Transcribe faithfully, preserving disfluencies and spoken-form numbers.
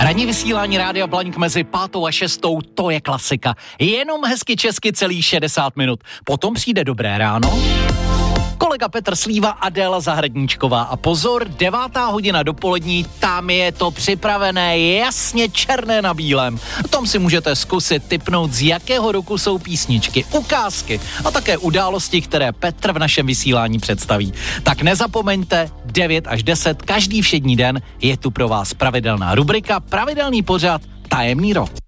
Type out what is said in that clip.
Ranní vysílání Rádia Blaník mezi pátou a šestou, to je klasika. Jenom hezky česky celých šedesát minut. Potom přijde Dobré ráno, kolega Petr Slíva, Adéla Zahradníčková a pozor, devátá hodina dopolední, tam je to připravené jasně černé na bílém. Tam si můžete zkusit tipnout, z jakého roku jsou písničky, ukázky a také události, které Petr v našem vysílání představí. Tak nezapomeňte, devět až deset, každý všední den je tu pro vás pravidelná rubrika, pravidelný pořad Tajemný rok.